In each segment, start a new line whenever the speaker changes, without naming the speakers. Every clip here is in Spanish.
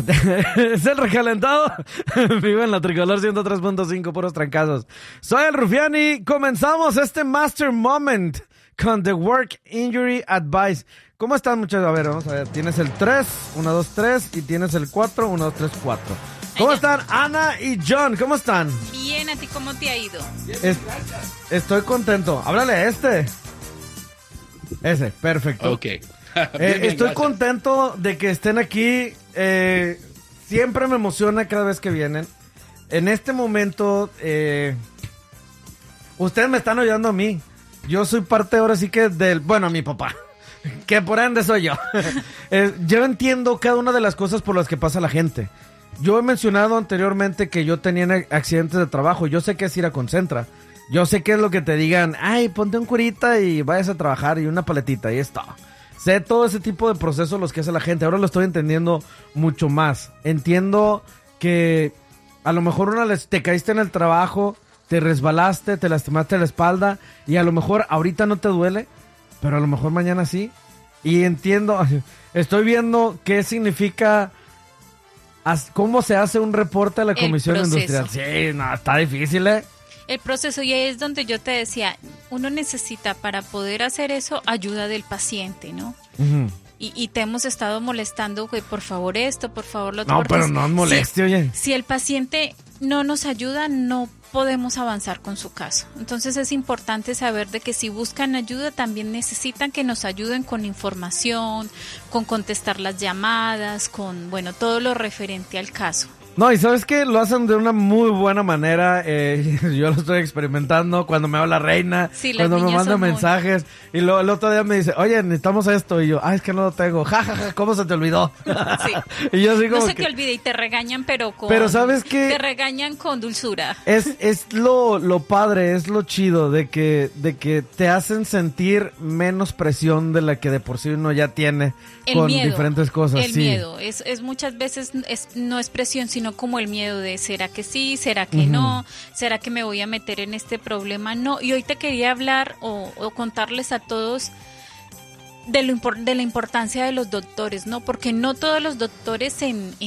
Es el recalentado. Vivo en la Tricolor 103.5, puros trancazos. Soy el Rufiani. Comenzamos este Master Moment con The Work Injury Advice. ¿Cómo están, muchachos? A ver, vamos a ver. Tienes el 3, 1, 2, 3. Y tienes el 4, 1, 2, 3, 4. ¿Cómo están, Ana y John? ¿Cómo están?
Bien, ¿a ti cómo te ha ido?
Estoy contento. Háblale a este. Ese, perfecto.
Ok.
Estoy contento de que estén aquí. Siempre me emociona cada vez que vienen. En este momento, ustedes me están ayudando a mí. Yo soy parte ahora sí que a mi papá. Que por ende soy yo. Yo entiendo cada una de las cosas por las que pasa la gente. Yo he mencionado anteriormente que yo tenía accidentes de trabajo. Yo sé que es ir a Concentra. Yo sé que es lo que te digan. Ay, ponte un curita y vayas a trabajar y una paletita y está. Sé todo ese tipo de procesos los que hace la gente. Ahora lo estoy entendiendo mucho más. Entiendo que a lo mejor te caíste en el trabajo, te resbalaste, te lastimaste la espalda y a lo mejor ahorita no te duele, pero a lo mejor mañana sí. Y entiendo, estoy viendo qué significa, cómo se hace un reporte a la Comisión Industrial. Sí, no, está difícil,
El proceso, y ahí es donde yo te decía, uno necesita para poder hacer eso ayuda del paciente, ¿no? Uh-huh. Y te hemos estado molestando, güey, por favor esto, por favor lo otro.
No, pero no es molestia, oye.
Si el paciente no nos ayuda, no podemos avanzar con su caso. Entonces es importante saber de que si buscan ayuda, también necesitan que nos ayuden con información, con contestar las llamadas, con, todo lo referente al caso.
No, y ¿sabes qué? Lo hacen de una muy buena manera. Yo lo estoy experimentando cuando me habla Reina, sí, cuando me manda mensajes. Y el otro día me dice, oye, necesitamos esto. Y yo, es que no lo tengo. Ja, ja, ja, ¿cómo se te olvidó?
Sí.
Y yo así como
no se te olvide y te regañan, pero
¿sabes qué?
Te regañan con dulzura.
Es lo padre, es lo chido de que te hacen sentir menos presión de la que de por sí uno ya tiene con diferentes cosas.
El miedo. Es muchas veces no es presión, sino como el miedo de ¿será que sí? ¿Será que no? ¿Será que me voy a meter en este problema? No. Y hoy te quería hablar o contarles a todos de la importancia de los doctores, ¿no? Porque no todos los doctores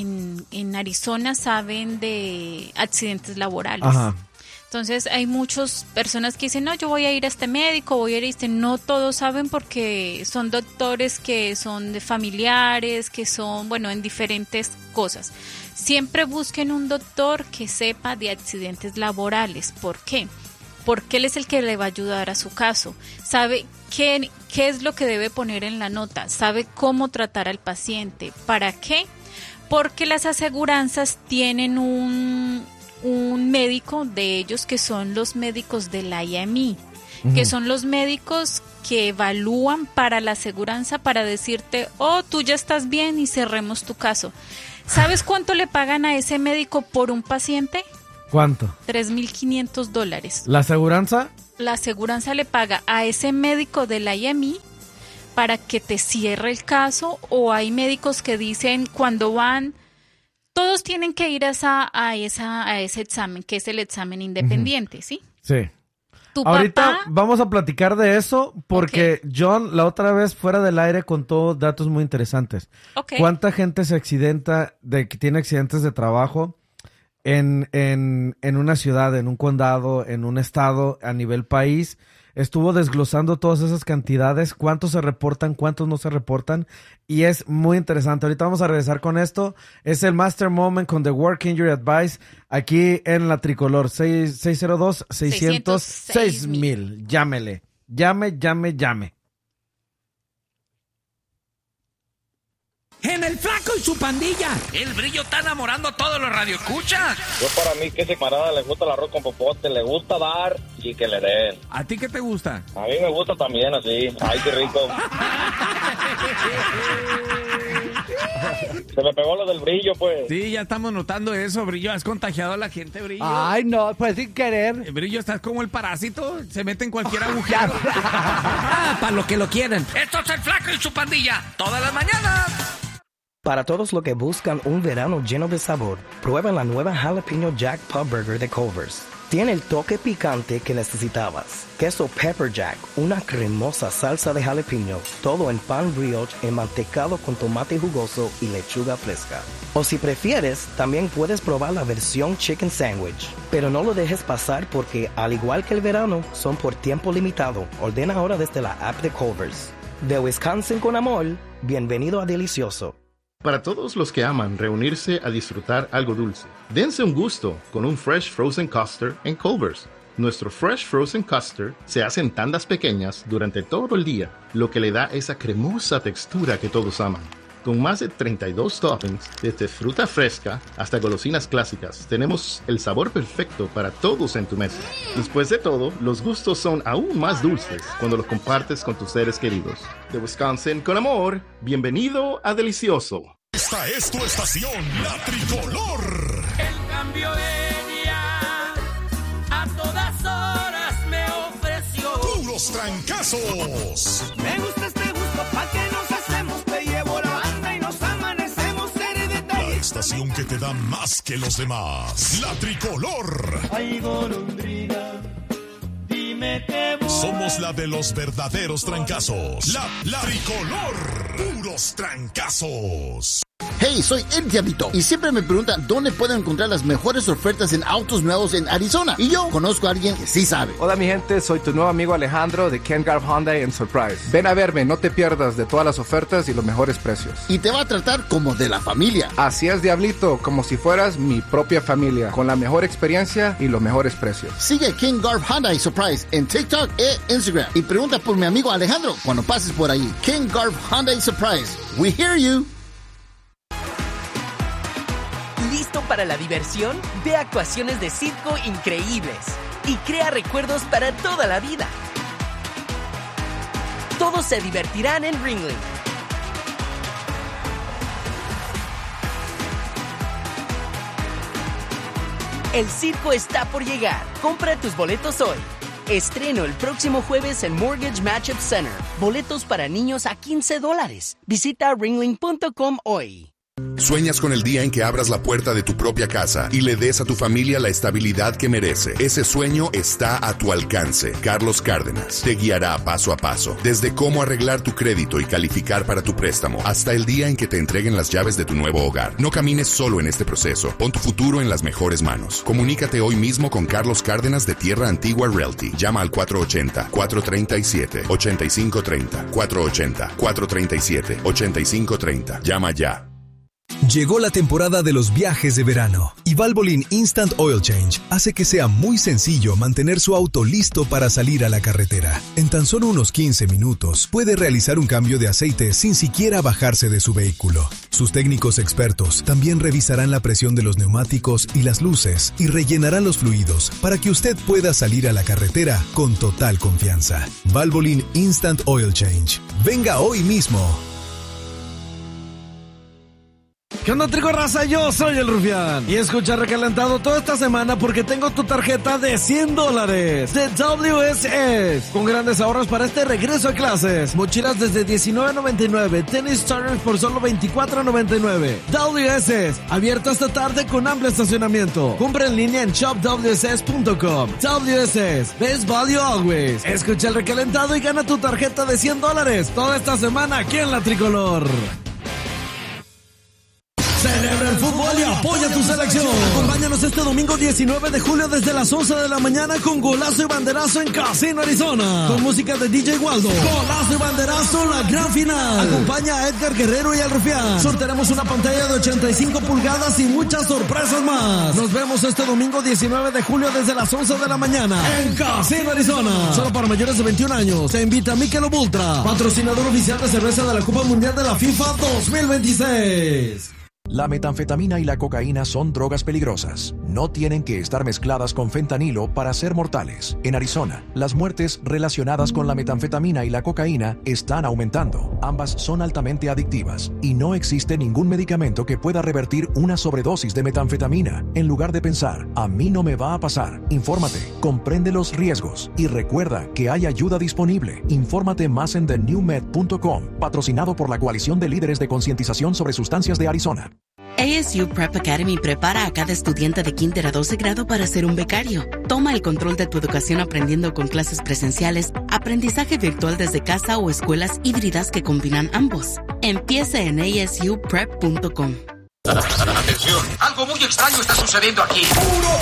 en Arizona saben de accidentes laborales. Ajá. Entonces hay muchas personas que dicen, no, yo voy a ir a este médico, voy a ir a este. No todos saben porque son doctores que son de familiares, que son, en diferentes cosas. Siempre busquen un doctor que sepa de accidentes laborales. ¿Por qué? Porque él es el que le va a ayudar a su caso. Sabe qué es lo que debe poner en la nota. Sabe cómo tratar al paciente. ¿Para qué? Porque las aseguranzas tienen un médico de ellos que son los médicos de la IME, que son los médicos que evalúan para la aseguranza para decirte, tú ya estás bien y cerremos tu caso. ¿Sabes cuánto le pagan a ese médico por un paciente?
¿Cuánto?
$3,500.
¿La aseguranza?
La aseguranza le paga a ese médico de la IME para que te cierre el caso, o hay médicos que dicen cuando van, todos tienen que ir a ese examen, que es el examen independiente, ¿sí?
Sí. Ahorita vamos a platicar de eso porque John la otra vez fuera del aire contó datos muy interesantes. Okay. ¿Cuánta gente se accidenta, que tiene accidentes de trabajo en una ciudad, en un condado, en un estado, a nivel país? Estuvo desglosando todas esas cantidades, cuántos se reportan, cuántos no se reportan, y es muy interesante. Ahorita vamos a regresar con esto. Es el Master Moment con The Work Injury Advice aquí en la Tricolor 602-606,000. Llámele, llame.
En el Flaco y su pandilla.
El Brillo está enamorando a todos los radioescuchas.
Yo para mí que ese camarada le gusta el arroz con popote, le gusta dar y que le den.
¿A ti qué te gusta?
A mí me gusta también así. Ay, qué rico. Se me pegó lo del Brillo, pues.
Sí, ya estamos notando eso, Brillo. Has contagiado a la gente, Brillo.
Ay, no, pues sin querer.
Brillo, estás como el parásito. Se mete en cualquier agujero. Para lo que lo quieren.
Esto es el Flaco y su pandilla. Todas las mañanas.
Para todos los que buscan un verano lleno de sabor, prueben la nueva Jalapeño Jack Pub Burger de Culver's. Tiene el toque picante que necesitabas. Queso Pepper Jack, una cremosa salsa de jalapeño, todo en pan brioche enmantecado con tomate jugoso y lechuga fresca. O si prefieres, también puedes probar la versión Chicken Sandwich. Pero no lo dejes pasar porque, al igual que el verano, son por tiempo limitado. Ordena ahora desde la app de Culver's. De Wisconsin con amor, bienvenido a Delicioso.
Para todos los que aman reunirse a disfrutar algo dulce, dense un gusto con un Fresh Frozen Custard en Culver's. Nuestro Fresh Frozen Custard se hace en tandas pequeñas durante todo el día, lo que le da esa cremosa textura que todos aman. Con más de 32 toppings, desde fruta fresca hasta golosinas clásicas, tenemos el sabor perfecto para todos en tu mesa. Después de todo, los gustos son aún más dulces cuando los compartes con tus seres queridos. De Wisconsin con amor, bienvenido a Delicioso.
Esta es tu estación, La Tricolor.
El cambio de día a todas horas me ofreció
puros trancazos.
Me gusta este gusto pa' que nos hacemos. Te llevo la banda y nos amanecemos.
La estación que te da más que los demás. La Tricolor.
Ay, golondrina, dime qué voy.
Somos la de los verdaderos trancazos. La Tricolor. Puros trancazos.
Hey, soy El Diablito y siempre me preguntan dónde puedo encontrar las mejores ofertas en autos nuevos en Arizona. Y yo conozco a alguien que sí sabe.
Hola mi gente, soy tu nuevo amigo Alejandro de Ken Garff Hyundai en Surprise. Ven a verme, no te pierdas de todas las ofertas y los mejores precios.
Y te va a tratar como de la familia.
Así es, Diablito, como si fueras mi propia familia, con la mejor experiencia y los mejores precios.
Sigue Ken Garff Hyundai Surprise en TikTok e Instagram y pregunta por mi amigo Alejandro cuando pases por ahí. Ken Garff Hyundai Surprise. We hear you.
¿Listo para la diversión? Ve a actuaciones de circo increíbles y crea recuerdos para toda la vida. Todos se divertirán en Ringling. El circo está por llegar. Compra tus boletos hoy. Estreno el próximo jueves en Mortgage Matchup Center. Boletos para niños a $15. Visita ringling.com hoy.
¿Sueñas con el día en que abras la puerta de tu propia casa y le des a tu familia la estabilidad que merece? Ese sueño está a tu alcance. Carlos Cárdenas te guiará paso a paso, desde cómo arreglar tu crédito y calificar para tu préstamo, hasta el día en que te entreguen las llaves de tu nuevo hogar. No camines solo en este proceso. Pon tu futuro en las mejores manos. Comunícate hoy mismo con Carlos Cárdenas de Tierra Antigua Realty. Llama al 480-437-8530. 480-437-8530. Llama ya.
Llegó la temporada de los viajes de verano y Valvoline Instant Oil Change hace que sea muy sencillo mantener su auto listo para salir a la carretera. En tan solo unos 15 minutos puede realizar un cambio de aceite sin siquiera bajarse de su vehículo. Sus técnicos expertos también revisarán la presión de los neumáticos y las luces y rellenarán los fluidos para que usted pueda salir a la carretera con total confianza. Valvoline Instant Oil Change. Venga hoy mismo.
¿Qué onda, trigo raza? Yo soy el Rufián y escucha Recalentado toda esta semana porque tengo tu tarjeta de $100 de WSS con grandes ahorros para este regreso a clases. Mochilas desde $19.99, tenis starters por solo $24.99. WSS, abierto esta tarde con amplio estacionamiento. Compra en línea en shopwss.com. WSS, best value always. Escucha el Recalentado y gana tu tarjeta de $100 toda esta semana aquí en La Tricolor. Celebra el fútbol y apoya tu selección. Acompáñanos este domingo 19 de julio desde las 11 de la mañana con golazo y banderazo en Casino Arizona. Con música de DJ Waldo. Golazo y banderazo, la gran final. Acompaña a Edgar Guerrero y al Rufián. Sortearemos una pantalla de 85 pulgadas y muchas sorpresas más. Nos vemos este domingo 19 de julio desde las 11 de la mañana en Casino Arizona. Solo para mayores de 21 años. Te invita Michelob Ultra, patrocinador oficial de cerveza de la Copa Mundial de la FIFA 2026.
La metanfetamina y la cocaína son drogas peligrosas. No tienen que estar mezcladas con fentanilo para ser mortales. En Arizona, las muertes relacionadas con la metanfetamina y la cocaína están aumentando. Ambas son altamente adictivas y no existe ningún medicamento que pueda revertir una sobredosis de metanfetamina. En lugar de pensar, a mí no me va a pasar, infórmate, comprende los riesgos y recuerda que hay ayuda disponible. Infórmate más en thenewmed.com, patrocinado por la Coalición de Líderes de Concientización sobre Sustancias de Arizona.
ASU Prep Academy prepara a cada estudiante de kinder a 12 grado para ser un becario. Toma el control de tu educación aprendiendo con clases presenciales, aprendizaje virtual desde casa o escuelas híbridas que combinan ambos. Empieza en asuprep.com.
Atención, algo muy extraño está sucediendo aquí.